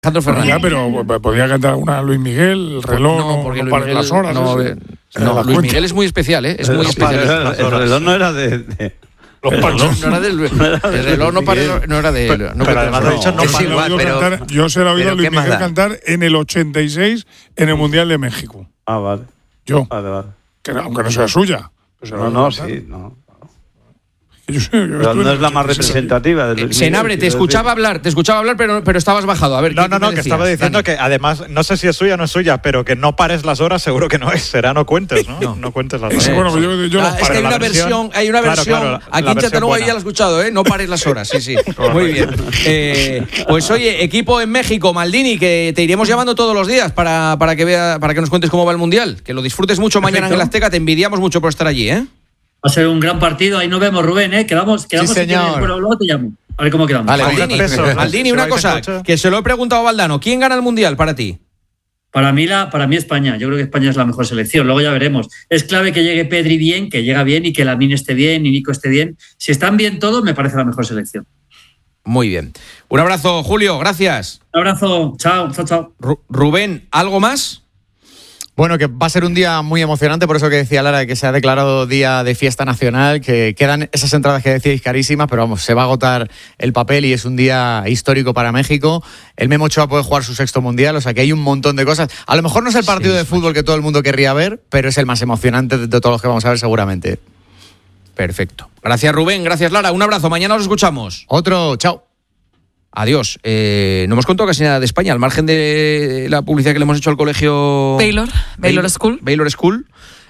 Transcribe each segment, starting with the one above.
Alejandro Fernández. Ya, pero podía cantar una Luis Miguel, el reloj, no, porque no Luis pares Miguel, las horas. no, Luis Miguel es muy especial, ¿eh? Es muy especial. El reloj no era de... Los Panchos. No era del... El reloj no era de... Pero además ha dicho no es para igual, pero... Yo se lo he oído a Luis ¿qué más Miguel da? cantar en el 86 en el Mundial de México. Ah, vale. Yo, Vale. que aunque no sea suya. Pues se lo he oído cantar. Sí, no. Yo Pero estuve no en es la más 86. representativa de Luis Miguel. Senabre, te escuchaba hablar, pero estabas bajado. A ver, No, ¿qué me que decías, estaba diciendo Dani? que además, no sé si es suya o no es suya, pero que no pares las horas seguro que no es. Será no cuentes, ¿no? No cuentes las horas. Bueno, pues yo Es que hay una versión, Claro, aquí la en versión Chattanooga buena. ya la he escuchado, ¿eh? No pares las horas, sí. Muy bien. Pues oye, equipo en México, Maldini, que te iremos llamando todos los días para que nos cuentes cómo va el Mundial. Que lo disfrutes mucho mañana en el Azteca, te envidiamos mucho por estar allí, ¿eh? Va a ser un gran partido. Ahí nos vemos, Rubén, ¿eh? Quedamos señor. si quieres, pero luego te llamo. A ver cómo quedamos. Vale, Peso, ¿no? Maldini, Si una vais en cosa, coche. que se lo he preguntado a Valdano. ¿Quién gana el Mundial para ti? Para mí España. Yo creo que España es la mejor selección. Luego ya veremos. Es clave que llegue Pedri bien, que llega bien, y que Lamine esté bien, y Nico esté bien. Si están bien todos, me parece la mejor selección. Muy bien. Un abrazo, Julio, gracias. Un abrazo. Chao. Rubén, ¿algo más? Bueno, que va a ser un día muy emocionante, por eso que decía Lara, que se ha declarado día de fiesta nacional, que quedan esas entradas que decíais carísimas, pero vamos, se va a agotar el papel y es un día histórico para México. El Memo Ochoa puede jugar su 6º mundial, o sea que hay un montón de cosas. A lo mejor no es el partido de fútbol que todo el mundo querría ver, pero es el más emocionante de todos los que vamos a ver seguramente. Perfecto. Gracias, Rubén, gracias, Lara. Un abrazo, mañana os escuchamos. Otro, chao. Adiós. No hemos contado casi nada de España, al margen de la publicidad que le hemos hecho al colegio Baylor School. Baylor School.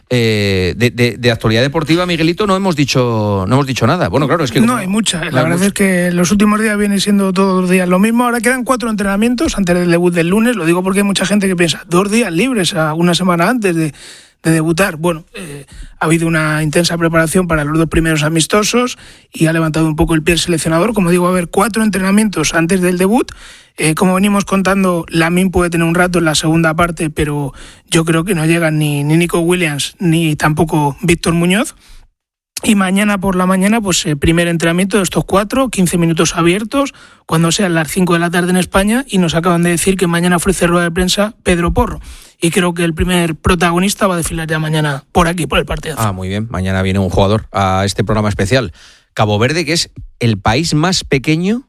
De actualidad deportiva, Miguelito, no hemos dicho nada. Bueno, claro, es que no hay mucha. La verdad es que los últimos días vienen siendo todos los días lo mismo. Ahora quedan 4 entrenamientos antes del debut del lunes. Lo digo porque hay mucha gente que piensa 2 días libres a una semana antes de debutar. Bueno, ha habido una intensa preparación para los 2 primeros amistosos y ha levantado un poco el pie el seleccionador. Como digo, va a haber 4 entrenamientos antes del debut. Como venimos contando, Lamine puede tener un rato en la segunda parte, pero yo creo que no llegan ni Nico Williams ni tampoco Víctor Muñoz. Y mañana por la mañana, pues primer entrenamiento de estos 4, 15 minutos abiertos, cuando sean las 5 de la tarde en España, y nos acaban de decir que mañana ofrece rueda de prensa Pedro Porro. Y creo que el primer protagonista va a desfilar ya mañana por aquí, por el partido. muy bien. Mañana viene un jugador a este programa especial. Cabo Verde, que es el país más pequeño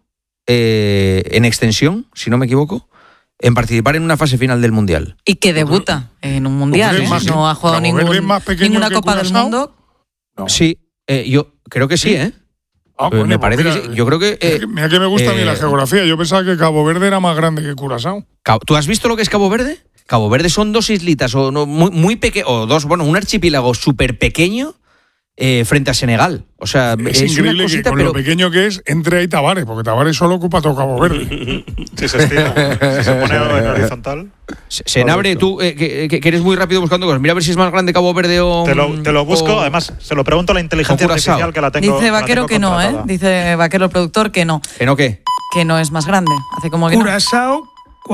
en extensión, si no me equivoco, en participar en una fase final del Mundial. Y que debuta en un Mundial, ¿eh? No ha jugado ninguna Copa del Mundo. No. Sí, yo creo que sí, ¿eh? Me parece que sí. Yo creo que... mira que me gusta a mí la geografía. Yo pensaba que Cabo Verde era más grande que Curazao. ¿Tú has visto lo que es Cabo Verde? Cabo Verde son 2 islitas muy pequeñas, o 2, un archipiélago súper pequeño frente a Senegal. O sea, es increíble una cosita, que con lo pequeño que es entre ahí Tavares, porque Tavares solo ocupa todo Cabo Verde. Si se estira, si se pone en horizontal. Senabre, tú que eres muy rápido buscando cosas. Mira a ver si es más grande Cabo Verde o... Te lo busco, además se lo pregunto a la inteligencia artificial que la tengo. Dice Vaquero que no, ¿eh? Dice Vaquero el productor que no. ¿Que no qué? Que no es más grande. Hace como que Curazao,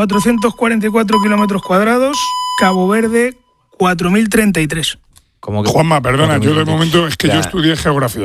444 kilómetros cuadrados. Cabo Verde, 4.033. Juanma, perdona, yo de momento es que yo estudié geografía.